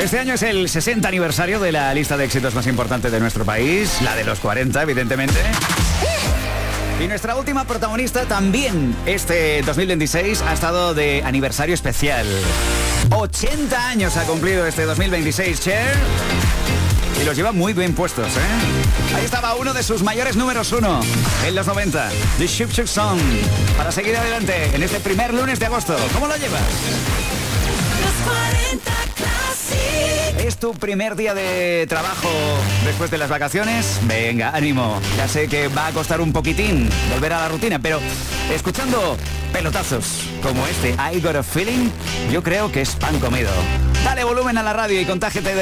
Este año es el 60 aniversario de la lista de éxitos más importante de nuestro país, la de los 40, evidentemente. Y nuestra última protagonista también este 2026 ha estado de aniversario especial. 80 años ha cumplido este 2026, Cher. Y los lleva muy bien puestos, ¿eh? Ahí estaba uno de sus mayores números 1 en los 90, The Shoop Shoop Song. Para seguir adelante en este primer lunes de agosto. ¿Cómo lo llevas? Los 40 Classic. ¿Es tu primer día de trabajo después de las vacaciones? Venga, ánimo. Ya sé que va a costar un poquitín volver a la rutina, pero escuchando pelotazos como este I Got a Feeling, yo creo que es pan comido. Dale volumen a la radio y contágiate de